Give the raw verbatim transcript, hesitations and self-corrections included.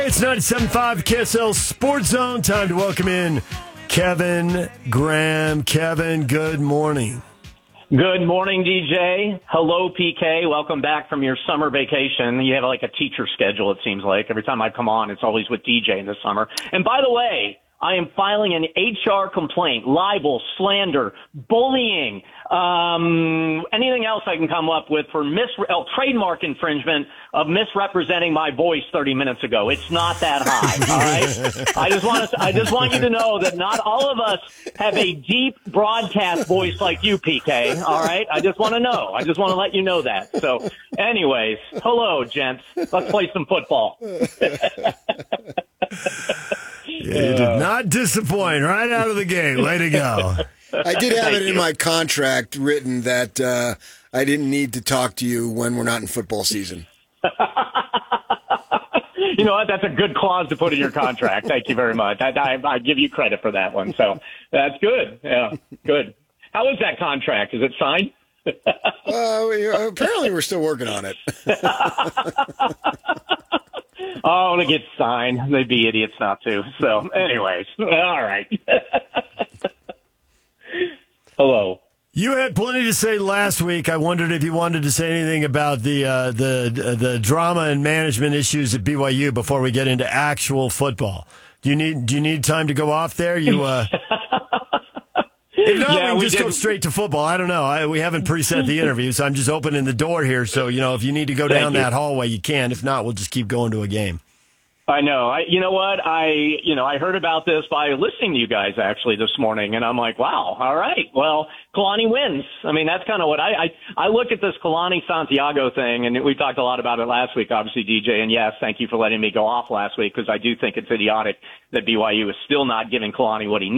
It's ninety-seven point five K S L Sports Zone. Time to welcome in Kevin Graham. Kevin, good morning. Good morning, D J. Hello, P K. Welcome back from your summer vacation. You have like a teacher schedule, it seems like. Every time I come on, it's always with D J in the summer. And by the way, I am filing an H R complaint, libel, slander, bullying, um, anything else I can come up with for mis- oh, trademark infringement of misrepresenting my voice thirty minutes ago. It's not that high, all right? I just want to, I just want you to know that not all of us have a deep broadcast voice like you, P K, all right? I just want to know. I just want to let you know that. So, anyways, hello, gents. Let's play some football. Yeah, you did not disappoint right out of the gate. Way to go. I did have Thank it in you. my contract written that uh, I didn't need to talk to you when we're not in football season. You know what? That's a good clause to put in your contract. Thank you very much. I, I, I give you credit for that one. So that's good. Yeah, good. How is that contract? Is it signed? Uh, we, apparently, we're still working on it. Oh, to get signed. They'd be idiots not to. So, anyways, all right. Hello. You had plenty to say last week. I wondered if you wanted to say anything about the uh, the the drama and management issues at B Y U before we get into actual football. Do you need Do you need time to go off there? You. Uh... If not, Yeah, we can we just did. go straight to football. I don't know. I, we haven't preset the interview, so I'm just opening the door here. So, you know, if you need to go Thank down you. that hallway, you can. If not, we'll just keep going to a game. I know. I, you know what? I, you know, I heard about this by listening to you guys actually this morning, and I'm like, wow, all right. Well, Kalani wins. I mean, that's kind of what I, I, I look at this Kalani Santiago thing, and we talked a lot about it last week, obviously, D J. And yes, thank you for letting me go off last week because I do think it's idiotic that B Y U is still not giving Kalani what he needs.